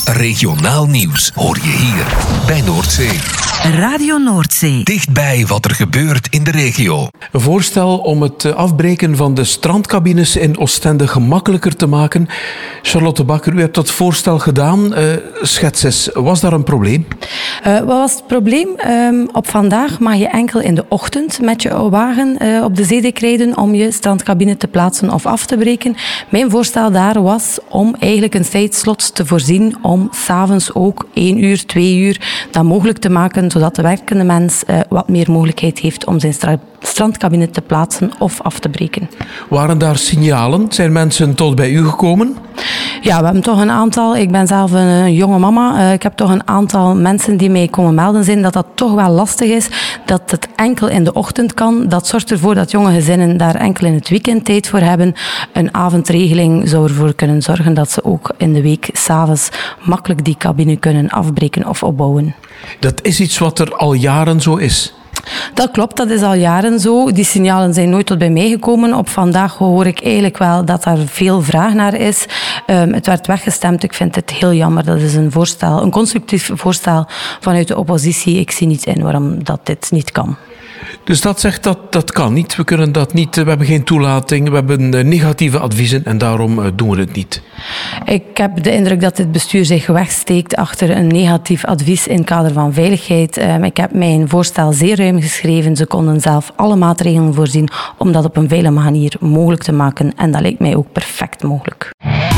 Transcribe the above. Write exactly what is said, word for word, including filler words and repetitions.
Regionaal nieuws hoor je hier bij Noordzee. Radio Noordzee. Dichtbij wat er gebeurt in de regio. Een voorstel om het afbreken van de strandcabines in Oostende gemakkelijker te maken. Charlotte Bakker, u hebt dat voorstel gedaan. Uh, schets eens, was daar een probleem? Uh, wat was het probleem? Um, op vandaag mag je enkel in de ochtend met je wagen uh, op de zeedijk rijden om je strandcabine te plaatsen of af te breken. Mijn voorstel daar was om eigenlijk een tijdslot te voorzien om 's avonds ook één uur, twee uur dat mogelijk te maken, zodat de werkende mens uh, wat meer mogelijkheid heeft om zijn stra- strandcabine te plaatsen of af te breken. Waren daar signalen? Zijn mensen tot bij u gekomen? Ja, we hebben toch een aantal. Ik ben zelf een, een jonge mama. Uh, ik heb toch een aantal mensen die mij komen melden zijn dat dat toch wel lastig is. Dat het enkel in de ochtend kan. Dat zorgt ervoor dat jonge gezinnen daar enkel in het weekend tijd voor hebben. Een avondregeling zou ervoor kunnen zorgen dat ze ook in de week 's avonds makkelijk die cabine kunnen afbreken of opbouwen. Dat is iets wat er al jaren zo is. Dat klopt, dat is al jaren zo. Die signalen zijn nooit tot bij mij gekomen. Op vandaag hoor ik eigenlijk wel dat daar veel vraag naar is. Um, het werd weggestemd. Ik vind het heel jammer. Dat is een voorstel, een constructief voorstel vanuit de oppositie. Ik zie niet in waarom dat dit niet kan. Dus dat zegt dat dat kan niet. We kunnen dat niet. We hebben geen toelating. We hebben negatieve adviezen en daarom doen we het niet. Ik heb de indruk dat het bestuur zich wegsteekt achter een negatief advies in het kader van veiligheid. Ik heb mijn voorstel zeer ruim geschreven. Ze konden zelf alle maatregelen voorzien om dat op een veilige manier mogelijk te maken. En dat lijkt mij ook perfect mogelijk.